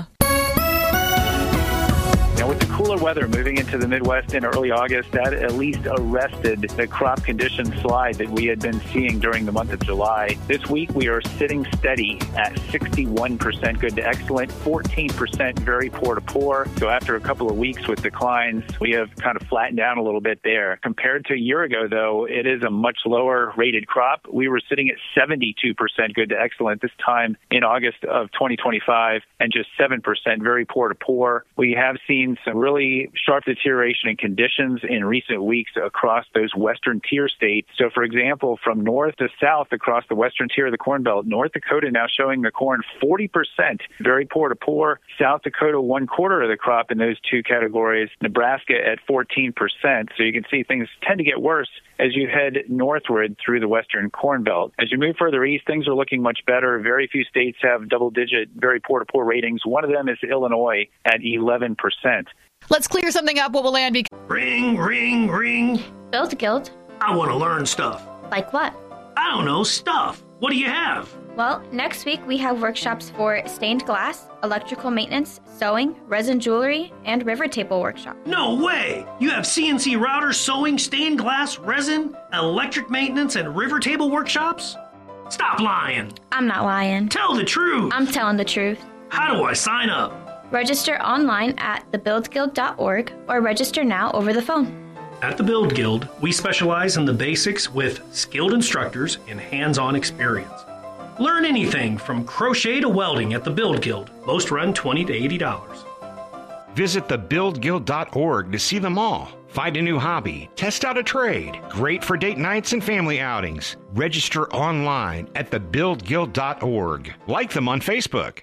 Now, with the cooler weather moving into the Midwest in early August, that at least arrested the crop condition slide that we had been seeing during the month of July. This week, we are sitting steady at sixty-one percent good to excellent, fourteen percent very poor to poor. So after a couple of weeks with declines, we have kind of flattened down a little bit there. Compared to a year ago, though, it is a much lower rated crop. We were sitting at seventy-two percent good to excellent this time in August of twenty twenty-five, and just seven percent very poor to poor. We have seen some really sharp deterioration in conditions in recent weeks across those western tier states. So, for example, from north to south across the western tier of the Corn Belt, North Dakota now showing the corn forty percent very poor to poor, South Dakota one quarter of the crop in those two categories, Nebraska at fourteen percent. So you can see things tend to get worse as you head northward through the western Corn Belt. As you move further east, things are looking much better. Very few states have double-digit very poor to poor ratings. One of them is Illinois at eleven percent. Let's clear something up. What will land be? Ring, ring, ring. Build Guild. I want to learn stuff. Like what? I don't know, stuff. What do you have? Well, next week we have workshops for stained glass, electrical maintenance, sewing, resin jewelry, and river table workshop. No way! You have C N C routers, sewing, stained glass, resin, electric maintenance, and river table workshops? Stop lying. I'm not lying. Tell the truth. I'm telling the truth. How do I sign up? Register online at the build guild dot org or register now over the phone. At the Build Guild, we specialize in the basics with skilled instructors and hands-on experience. Learn anything from crochet to welding at the Build Guild. Most run twenty to eighty dollars. Visit the build guild dot org to see them all. Find a new hobby, test out a trade. Great for date nights and family outings. Register online at the build guild dot org. Like them on Facebook.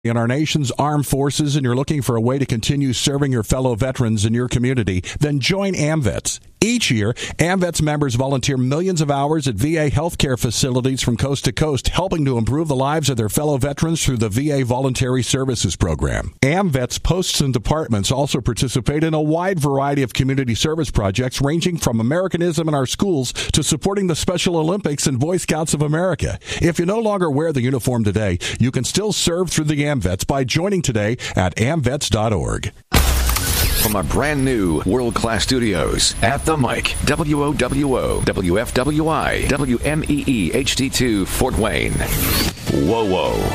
in our nation's armed forces and you're looking for a way to continue serving your fellow veterans in your community, then join AMVETS. Each year, AMVETS members volunteer millions of hours at V A healthcare facilities from coast to coast, helping to improve the lives of their fellow veterans through the V A Voluntary Services Program. AMVETS posts and departments also participate in a wide variety of community service projects, ranging from Americanism in our schools to supporting the Special Olympics and Boy Scouts of America. If you no longer wear the uniform today, you can still serve through the AMVETS by joining today at amvets dot org. From our brand new world-class studios at the mic, W O W O, W F W I, W M E E H D two, Fort Wayne. Whoa,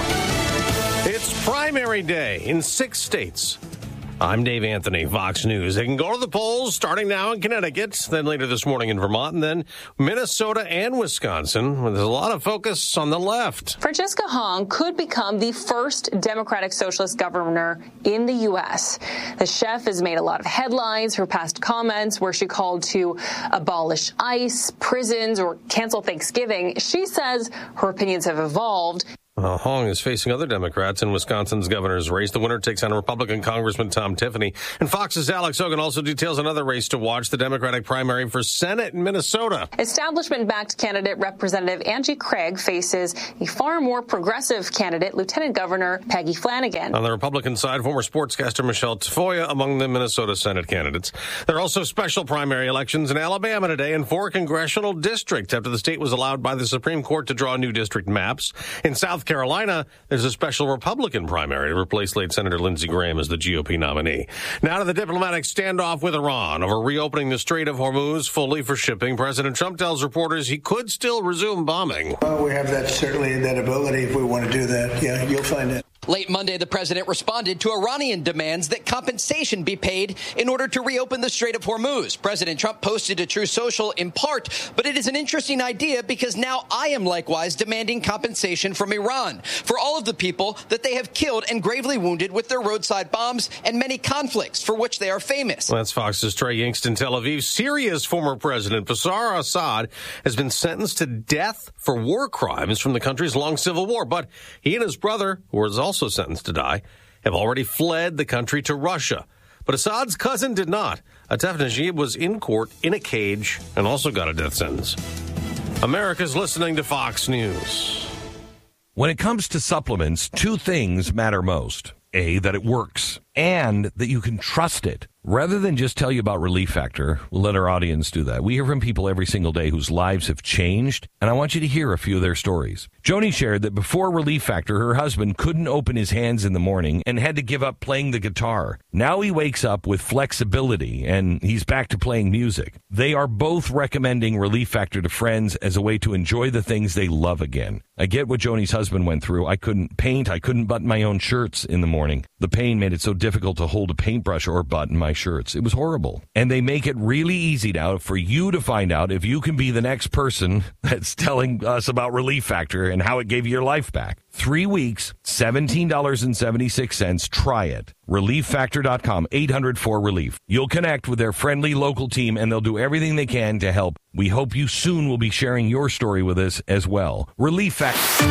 whoa. It's primary day in six states. I'm Dave Anthony, Fox News. They can go to the polls starting now in Connecticut, then later this morning in Vermont, and then Minnesota and Wisconsin. There's a lot of focus on the left. Francesca Hong could become the first Democratic Socialist governor in the U S. The chef has made a lot of headlines for past comments where she called to abolish ICE, prisons, or cancel Thanksgiving. She says her opinions have evolved. Uh, Hong is facing other Democrats in Wisconsin's governor's race. The winner takes on Republican Congressman Tom Tiffany. And Fox's Alex Hogan also details another race to watch, the Democratic primary for Senate in Minnesota. Establishment-backed candidate Representative Angie Craig faces a far more progressive candidate, Lieutenant Governor Peggy Flanagan. On the Republican side, former sportscaster Michelle Tafoya among the Minnesota Senate candidates. There are also special primary elections in Alabama today in four congressional districts after the state was allowed by the Supreme Court to draw new district maps. In South Carolina, there's a special Republican primary to replace late Senator Lindsey Graham as the G O P nominee. Now to the diplomatic standoff with Iran over reopening the Strait of Hormuz fully for shipping. President Trump tells reporters he could still resume bombing. Well, we have that certainly that ability if we want to do that. Yeah, you'll find it. Late Monday, the president responded to Iranian demands that compensation be paid in order to reopen the Strait of Hormuz. President Trump posted to Truth Social in part, but it is an interesting idea because now I am likewise demanding compensation from Iran for all of the people that they have killed and gravely wounded with their roadside bombs and many conflicts for which they are famous. That's Fox's Trey Yingst in Tel Aviv. Syria's former president, Bashar al-Assad, has been sentenced to death for war crimes from the country's long civil war. But he and his brother, who was also sentenced to die, have already fled the country to Russia. But Assad's cousin did not. Atef Najib was in court in a cage and also got a death sentence. America's listening to Fox News. When it comes to supplements, two things matter most. A, that it works, and that you can trust it. Rather than just tell you about Relief Factor, we'll let our audience do that. We hear from people every single day whose lives have changed, and I want you to hear a few of their stories. Joni shared that before Relief Factor, her husband couldn't open his hands in the morning and had to give up playing the guitar. Now he wakes up with flexibility, and he's back to playing music. They are both recommending Relief Factor to friends as a way to enjoy the things they love again. I get what Joni's husband went through. I couldn't paint. I couldn't button my own shirts in the morning. The pain made it so difficult to hold a paintbrush or button my shirts. It was horrible. And they make it really easy now for you to find out if you can be the next person that's telling us about Relief Factor and how it gave you your life back. Three weeks, seventeen dollars and seventy-six cents. Try it. relief factor dot com, eight hundred four relief. You'll connect with their friendly local team, and they'll do everything they can to help. We hope you soon will be sharing your story with us as well. Relief Factor.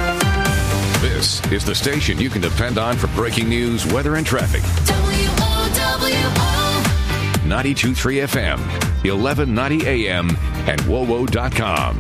This is the station you can depend on for breaking news, weather, and traffic. W O W O ninety-two point three F M, eleven ninety A M, and W O W O dot com.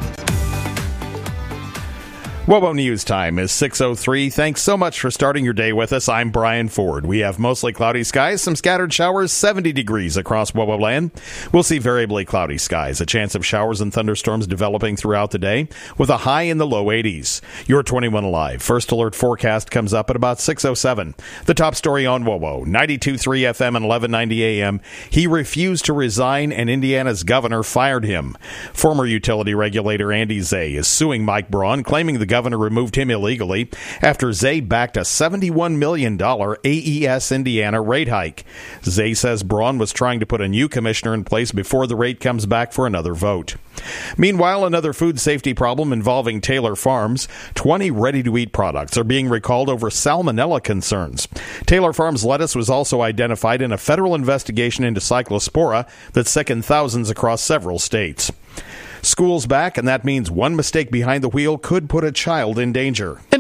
W O W O News time is six oh three. Thanks so much for starting your day with us. I'm Brian Ford. We have mostly cloudy skies, some scattered showers, seventy degrees across W O W O land. We'll see variably cloudy skies, a chance of showers and thunderstorms developing throughout the day with a high in the low eighties. Your twenty-one Alive First Alert forecast comes up at about six oh seven. The top story on W O W O, ninety-two point three F M and eleven ninety A M. He refused to resign and Indiana's governor fired him. Former utility regulator Andy Zay is suing Mike Braun, claiming the governor removed him illegally after Zay backed a seventy-one million dollars A E S Indiana rate hike. Zay says Braun was trying to put a new commissioner in place before the rate comes back for another vote. Meanwhile, another food safety problem involving Taylor Farms. twenty ready-to-eat products are being recalled over salmonella concerns. Taylor Farms lettuce was also identified in a federal investigation into cyclospora that sickened thousands across several states. School's back, and that means one mistake behind the wheel could put a child in danger. And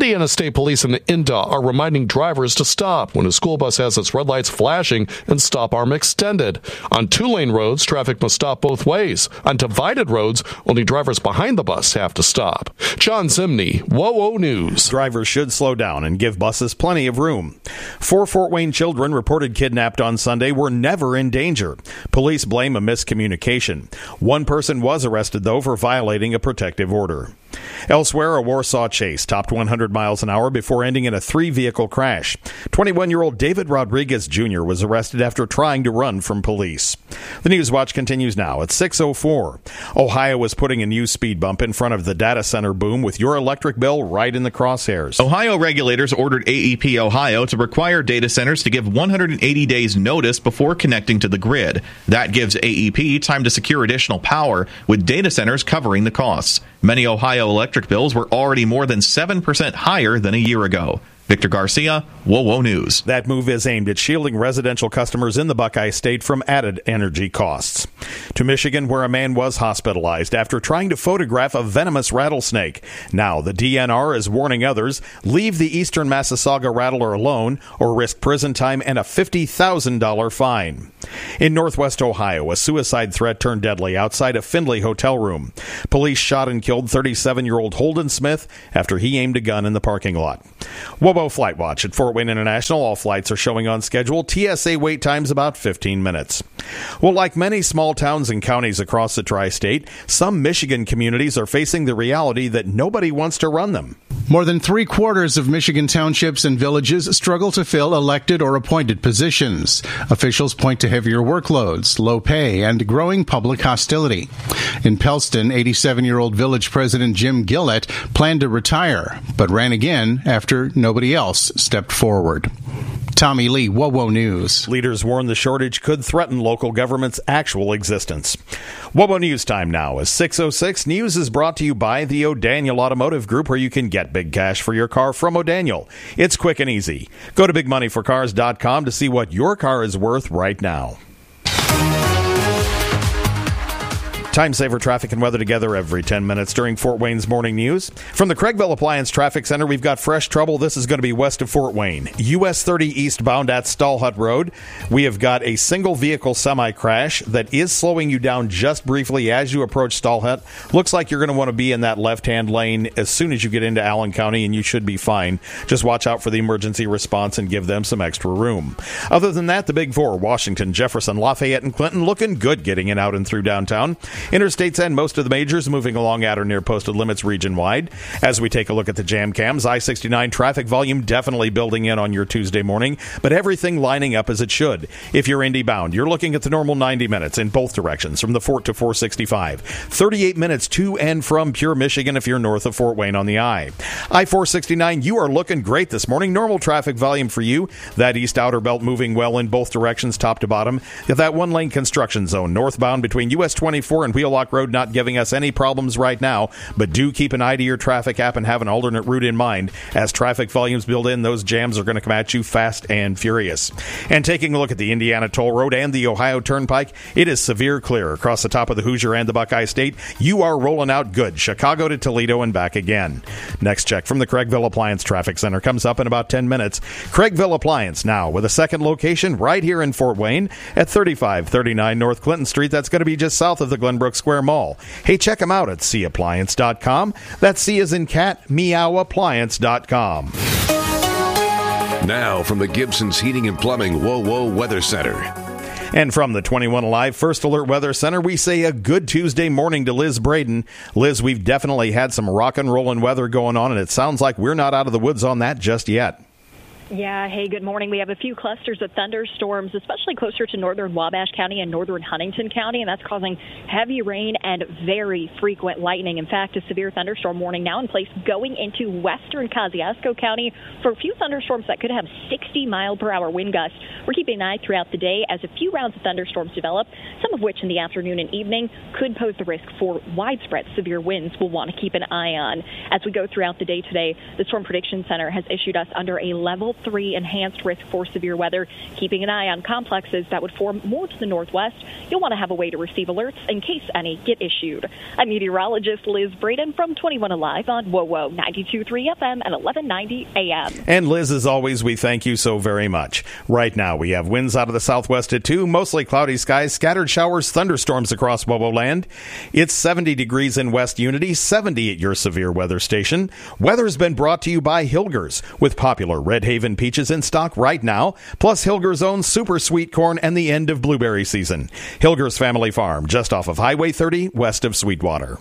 Indiana State Police and I N D A are reminding drivers to stop when a school bus has its red lights flashing and stop arm extended. On two-lane roads, traffic must stop both ways. On divided roads, only drivers behind the bus have to stop. John Zimney, WOWO News. Drivers should slow down and give buses plenty of room. Four Fort Wayne children reported kidnapped on Sunday were never in danger. Police blame a miscommunication. One person was arrested, though, for violating a protective order. Elsewhere, a Warsaw chase topped one hundred miles an hour before ending in a three-vehicle crash. twenty-one-year-old David Rodriguez Junior was arrested after trying to run from police. The News Watch continues now at six oh four. Ohio is putting a new speed bump in front of the data center boom with your electric bill right in the crosshairs. Ohio regulators ordered A E P Ohio to require data centers to give one hundred eighty days notice before connecting to the grid. That gives A E P time to secure additional power, with data centers covering the costs. Many Ohio electric bills were already more than seven percent higher than a year ago. Victor Garcia, WOWO News. That move is aimed at shielding residential customers in the Buckeye State from added energy costs. To Michigan, where a man was hospitalized after trying to photograph a venomous rattlesnake. Now the D N R is warning others, leave the eastern Massasauga rattler alone or risk prison time and a fifty thousand dollars fine. In northwest Ohio, a suicide threat turned deadly outside a Findlay hotel room. Police shot and killed thirty-seven-year-old Holden Smith after he aimed a gun in the parking lot. WOWO Flight Watch at Fort Wayne International. All flights are showing on schedule. T S A wait times about fifteen minutes. Well, like many small towns and counties across the tri-state, some Michigan communities are facing the reality that nobody wants to run them. More than three quarters of Michigan townships and villages struggle to fill elected or appointed positions. Officials point to heavier workloads, low pay, and growing public hostility. In Pellston, eighty-seven-year-old village president Jim Gillett planned to retire, but ran again after nobody else stepped forward. Tommy Lee, WOWO News. Leaders warn the shortage could threaten local government's actual existence. WOWO News time now is six oh six. News is brought to you by the O'Daniel Automotive Group, where you can get big cash for your car from O'Daniel. It's quick and easy. Go to big money for cars dot com to see what your car is worth right now. Time saver traffic and weather together every ten minutes during Fort Wayne's morning news. From the Craigville Appliance Traffic Center, we've got fresh trouble. This is going to be west of Fort Wayne. U S thirty eastbound at Stallhut Road. We have got a single vehicle semi crash that is slowing you down just briefly as you approach Stallhut. Looks like you're going to want to be in that left-hand lane as soon as you get into Allen County, and you should be fine. Just watch out for the emergency response and give them some extra room. Other than that, the Big Four, Washington, Jefferson, Lafayette, and Clinton, looking good getting in out and through downtown. Interstates and most of the majors moving along at or near posted limits region-wide. As we take a look at the jam cams, I sixty-nine traffic volume definitely building in on your Tuesday morning, but everything lining up as it should. If you're Indy bound, you're looking at the normal ninety minutes in both directions from the Fort to four sixty-five. thirty-eight minutes to and from Pure, Michigan if you're north of Fort Wayne on the I. I four sixty-nine, you are looking great this morning. Normal traffic volume for you. That east outer belt moving well in both directions, top to bottom. That one-lane construction zone northbound between U S twenty-four and Wheelock Road not giving us any problems right now, but do keep an eye to your traffic app and have an alternate route in mind. As traffic volumes build in, those jams are going to come at you fast and furious. And taking a look at the Indiana Toll Road and the Ohio Turnpike, it is severe clear across the top of the Hoosier and the Buckeye State. You are rolling out good. Chicago to Toledo and back again. Next check from the Craigville Appliance Traffic Center comes up in about ten minutes. Craigville Appliance now with a second location right here in Fort Wayne at thirty-five thirty-nine North Clinton Street. That's going to be just south of the Glenbrook Square Mall. Hey, check them out at C appliance dot com. That's C as in cat, meow appliance dot com. Now from the Gibson's Heating and Plumbing WOWO Weather Center. And from the twenty-one Alive First Alert Weather Center, we say a good Tuesday morning to Liz Braden. Liz, we've definitely had some rock and rollin' weather going on, and it sounds like we're not out of the woods on that just yet. Yeah, hey, good morning. We have a few clusters of thunderstorms, especially closer to northern Wabash County and northern Huntington County, and that's causing heavy rain and very frequent lightning. In fact, a severe thunderstorm warning now in place going into western Kosciuszko County for a few thunderstorms that could have sixty mile per hour wind gusts. We're keeping an eye throughout the day as a few rounds of thunderstorms develop, some of which in the afternoon and evening could pose the risk for widespread severe winds we'll want to keep an eye on. As we go throughout the day today, the Storm Prediction Center has issued us under a level three enhanced risk for severe weather, keeping an eye on complexes that would form more to the northwest. You'll want to have a way to receive alerts in case any get issued. I'm meteorologist Liz Braden from twenty-one Alive on WOWO ninety-two point three F M and eleven ninety A M. And Liz, as always, we thank you so very much. Right now, we have winds out of the southwest at two, mostly cloudy skies, scattered showers, thunderstorms across WOWO land. It's seventy degrees in West Unity, seventy at your severe weather station. Weather's been brought to you by Hilgers, with popular Red Haven peaches in stock right now, plus Hilgers' own super sweet corn and the end of blueberry season. Hilgers Family Farm, just off of Highway thirty, west of Sweetwater.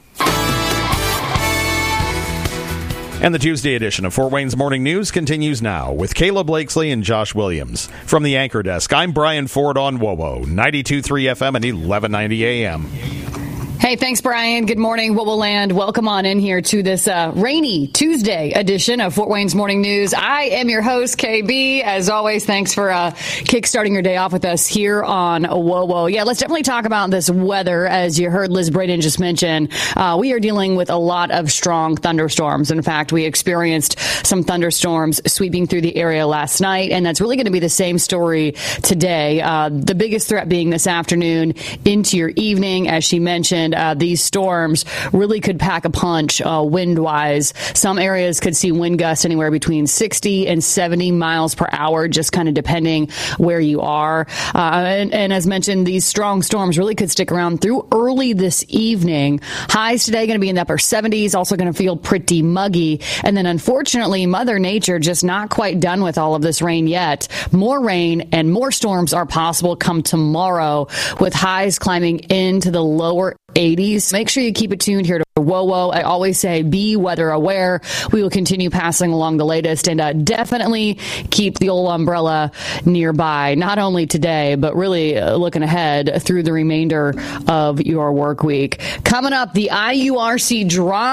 And the Tuesday edition of Fort Wayne's Morning News continues now with Kayla Blakesley and Josh Williams. From the Anchor Desk, I'm Brian Ford on WOWO, ninety-two point three F M and eleven ninety A M. Hey, thanks, Brian. Good morning, WOWO land. Welcome on in here to this uh, rainy Tuesday edition of Fort Wayne's Morning News. I am your host, K B. As always, thanks for uh, kickstarting your day off with us here on WOWO. Yeah, let's definitely talk about this weather. As you heard Liz Braden just mention, uh, we are dealing with a lot of strong thunderstorms. In fact, we experienced some thunderstorms sweeping through the area last night, and that's really going to be the same story today. Uh, the biggest threat being this afternoon into your evening, as she mentioned. Uh, these storms really could pack a punch uh, wind-wise. Some areas could see wind gusts anywhere between sixty and seventy miles per hour, just kind of depending where you are. Uh, and, and as mentioned, these strong storms really could stick around through early this evening. Highs today going to be in the upper seventies, also going to feel pretty muggy. And then, unfortunately, Mother Nature just not quite done with all of this rain yet. More rain and more storms are possible come tomorrow, with highs climbing into the lower eighties. Make sure you keep it tuned here to WOWO. I always say be weather aware. We will continue passing along the latest, and uh, definitely keep the old umbrella nearby, not only today, but really uh, looking ahead through the remainder of your work week. Coming up, the I U R C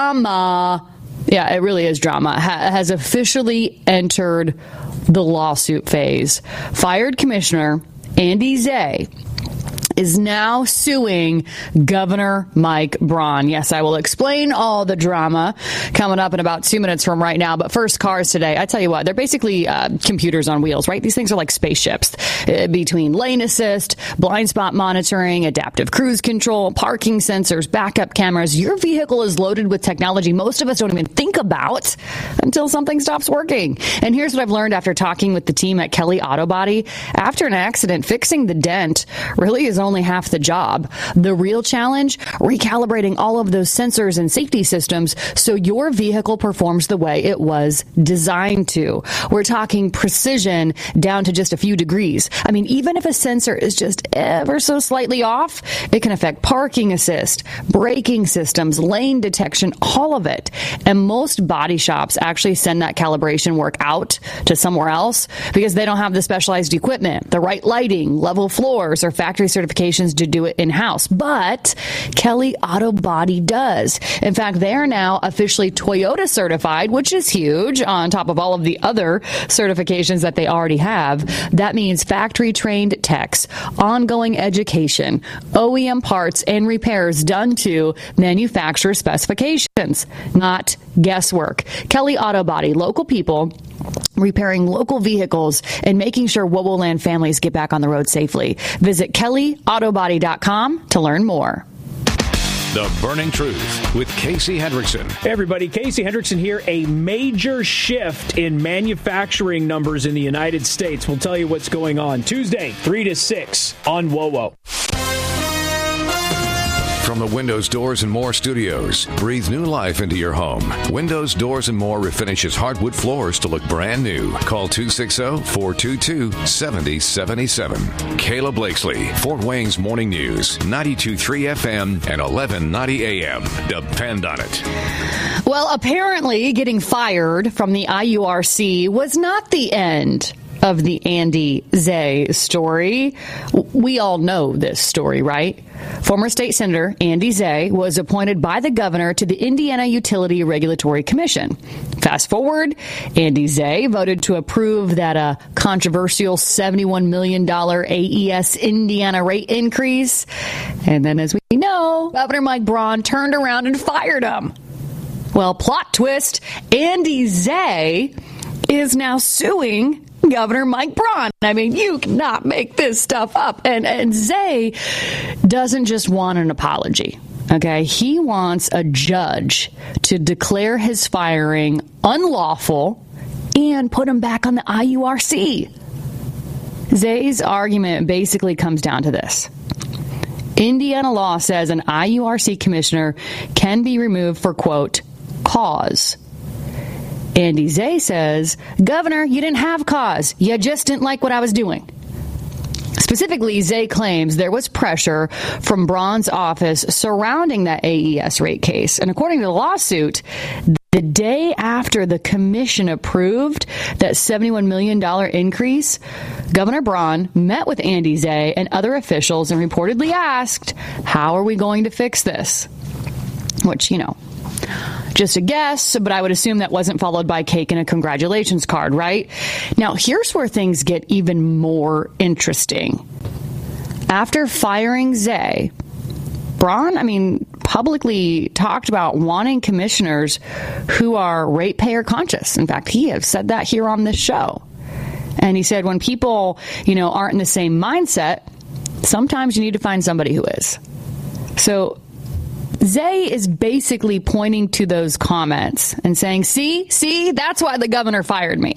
drama. Yeah, it really is drama. Ha- has officially entered the lawsuit phase. Fired Commissioner Andy Zay is now suing Governor Mike Braun. Yes, I will explain all the drama coming up in about two minutes from right now. But first, cars today. I tell you what, they're basically uh, computers on wheels, right? These things are like spaceships. Uh, between lane assist, blind spot monitoring, adaptive cruise control, parking sensors, backup cameras, your vehicle is loaded with technology most of us don't even think about until something stops working. And here's what I've learned after talking with the team at Kelly Auto Body. After an accident, fixing the dent really is only half the job. The real challenge, recalibrating all of those sensors and safety systems so your vehicle performs the way it was designed to. We're talking precision down to just a few degrees. I mean, even if a sensor is just ever so slightly off, it can affect parking assist, braking systems, lane detection, all of it. And most body shops actually send that calibration work out to somewhere else because they don't have the specialized equipment, the right lighting, level floors, or factory certifications to do it in-house. But Kelly Auto Body does. In fact, they are now officially Toyota certified, which is huge on top of all of the other certifications that they already have. That means factory-trained techs, ongoing education, O E M parts and repairs done to manufacturer specifications, not guesswork. Kelly Auto Body, local people repairing local vehicles and making sure WOWO Land families get back on the road safely. Visit kelly auto body dot com to learn more. The Burning Truth with Casey Hendrickson. Hey everybody, Casey Hendrickson here. A major shift in manufacturing numbers in the United States. We'll tell you what's going on Tuesday, three to six on WOWO. From the Windows, Doors, and More studios, breathe new life into your home. Windows, Doors, and More refinishes hardwood floors to look brand new. Call two six zero, four two two, seven zero seven seven. Kayla Blakesley, Fort Wayne's Morning News, ninety-two point three F M and eleven ninety A M. Depend on it. Well, apparently getting fired from the I U R C was not the end of the Andy Zay story. We all know this story, right? Former state senator Andy Zay was appointed by the governor to the Indiana Utility Regulatory Commission. Fast forward, Andy Zay voted to approve that a controversial seventy-one million dollars A E S Indiana rate increase. And then, as we know, Governor Mike Braun turned around and fired him. Well, plot twist, Andy Zay is now suing Governor Mike Braun. I mean, you cannot make this stuff up. And, and Zay doesn't just want an apology. Okay, he wants a judge to declare his firing unlawful and put him back on the I U R C. Zay's argument basically comes down to this. Indiana law says an I U R C commissioner can be removed for, quote, cause. Andy Zay says, Governor, you didn't have cause. You just didn't like what I was doing. Specifically, Zay claims there was pressure from Braun's office surrounding that A E S rate case. And according to the lawsuit, the day after the commission approved that seventy-one million dollars increase, Governor Braun met with Andy Zay and other officials and reportedly asked, how are we going to fix this? Which, you know, just a guess, but I would assume that wasn't followed by cake and a congratulations card, right? Now, here's where things get even more interesting. After firing Zay, Braun, I mean, publicly talked about wanting commissioners who are ratepayer conscious. In fact, he has said that here on this show. And he said when people, you know, aren't in the same mindset, sometimes you need to find somebody who is. So Zay is basically pointing to those comments and saying, see, see, that's why the governor fired me.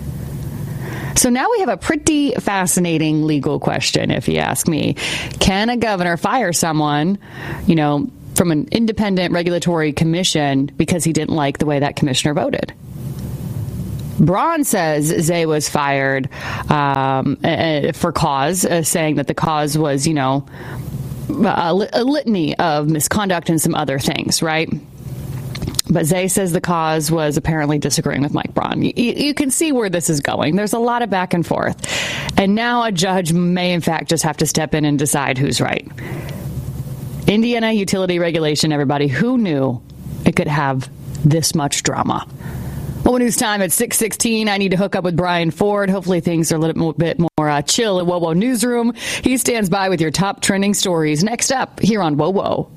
So now we have a pretty fascinating legal question, if you ask me. Can a governor fire someone, you know, from an independent regulatory commission because he didn't like the way that commissioner voted? Braun says Zay was fired um, for cause, uh, saying that the cause was, you know, A, a litany of misconduct and some other things, right? But Zay says the cause was apparently disagreeing with Mike Braun. You, you can see where this is going. There's a lot of back and forth. And now a judge may, in fact, just have to step in and decide who's right. Indiana utility regulation, everybody. Who knew it could have this much drama? Well, news time at six sixteen. I need to hook up with Brian Ford. Hopefully things are a little bit more uh, chill at WoWo Newsroom. He stands by with your top trending stories. Next up here on WoWo.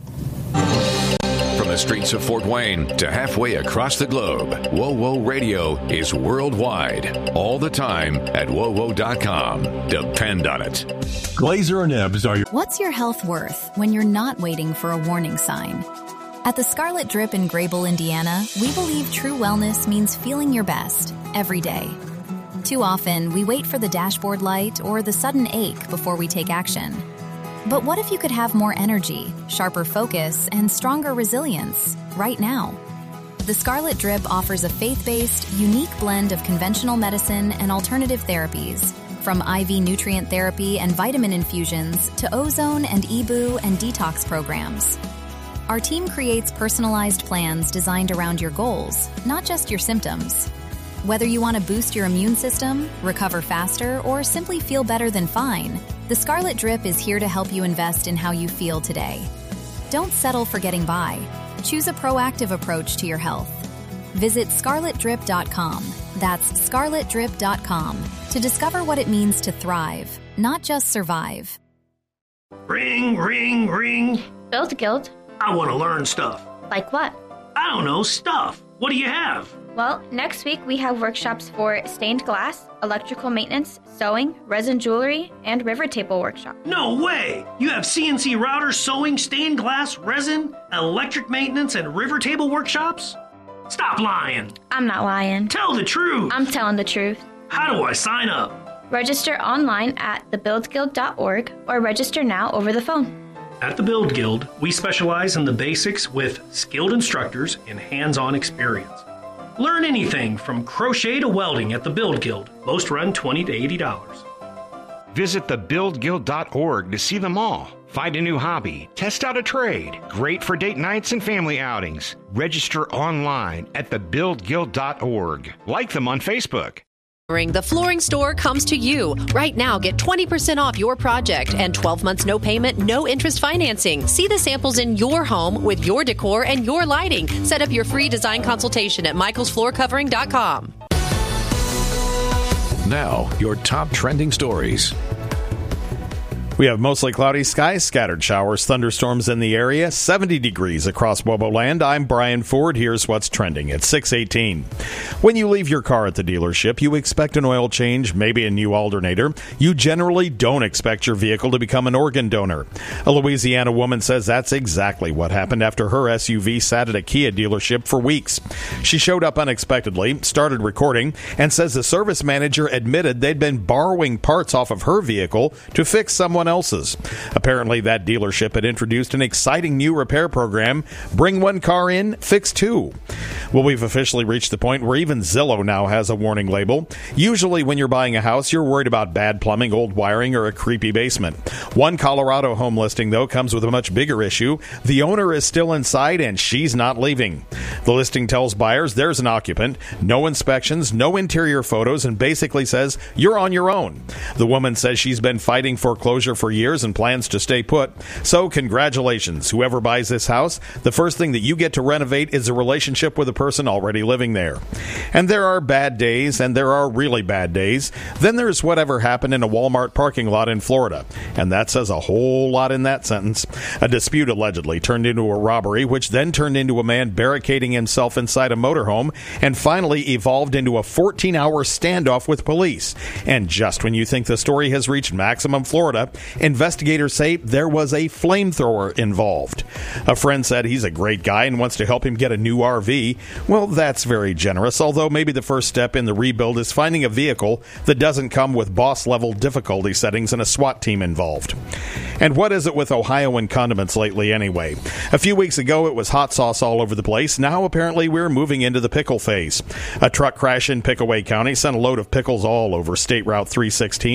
From the streets of Fort Wayne to halfway across the globe, WoWo Radio is worldwide. All the time at W O W O dot com. Depend on it. Glazer and Ebbs are your... What's your health worth when you're not waiting for a warning sign? At the Scarlet Drip in Grable, Indiana, we believe true wellness means feeling your best every day. Too often, we wait for the dashboard light or the sudden ache before we take action. But what if you could have more energy, sharper focus, and stronger resilience right now? The Scarlet Drip offers a faith-based, unique blend of conventional medicine and alternative therapies, from I V nutrient therapy and vitamin infusions to ozone and E B U and detox programs. Our team creates personalized plans designed around your goals, not just your symptoms. Whether you want to boost your immune system, recover faster, or simply feel better than fine, the Scarlet Drip is here to help you invest in how you feel today. Don't settle for getting by. Choose a proactive approach to your health. Visit scarlet drip dot com. That's scarlet drip dot com to discover what it means to thrive, not just survive. Ring, ring, ring. Build Guild. I want to learn stuff. Like what? I don't know, stuff. What do you have? Well, next week we have workshops for stained glass, electrical maintenance, sewing, resin jewelry, and river table workshop. No way! You have C N C routers, sewing, stained glass, resin, electric maintenance, and river table workshops? Stop lying. I'm not lying. Tell the truth. I'm telling the truth. How do I sign up? Register online at the build guild dot org or register now over the phone. At the Build Guild, we specialize in the basics with skilled instructors and hands-on experience. Learn anything from crochet to welding at the Build Guild. Most run twenty to eighty dollars. Visit the build guild dot org to see them all. Find a new hobby. Test out a trade. Great for date nights and family outings. Register online at the build guild dot org. Like them on Facebook. The Flooring Store comes to you. Right now, get twenty percent off your project and twelve months no payment, no interest financing. See the samples in your home with your decor and your lighting. Set up your free design consultation at michaels floor covering dot com. Now, your top trending stories. We have mostly cloudy skies, scattered showers, thunderstorms in the area, seventy degrees across Woboland. I'm Brian Ford. Here's what's trending at six eighteen. When you leave your car at the dealership, you expect an oil change, maybe a new alternator. You generally don't expect your vehicle to become an organ donor. A Louisiana woman says that's exactly what happened after her S U V sat at a Kia dealership for weeks. She showed up unexpectedly, started recording, and says the service manager admitted they'd been borrowing parts off of her vehicle to fix someone else's. Apparently, that dealership had introduced an exciting new repair program, bring one car in, fix two. Well, we've officially reached the point where even Zillow now has a warning label. Usually when you're buying a house, you're worried about bad plumbing, old wiring, or a creepy basement. One Colorado home listing, though, comes with a much bigger issue. The owner is still inside and she's not leaving. The listing tells buyers there's an occupant, no inspections, no interior photos, and basically says you're on your own. The woman says she's been fighting foreclosure for years and plans to stay put. So congratulations, whoever buys this house, the first thing that you get to renovate is a relationship with a person already living there. And there are bad days, and there are really bad days. Then there's whatever happened in a Walmart parking lot in Florida. And that says a whole lot in that sentence. A dispute allegedly turned into a robbery, which then turned into a man barricading himself inside a motorhome, and finally evolved into a fourteen-hour standoff with police. And just when you think the story has reached maximum Florida, investigators say there was a flamethrower involved. A friend said he's a great guy and wants to help him get a new R V. Well, that's very generous, although maybe the first step in the rebuild is finding a vehicle that doesn't come with boss-level difficulty settings and a SWAT team involved. And what is it with Ohioan condiments lately anyway? A few weeks ago, it was hot sauce all over the place. Now, apparently, we're moving into the pickle phase. A truck crash in Pickaway County sent a load of pickles all over State Route three sixteen.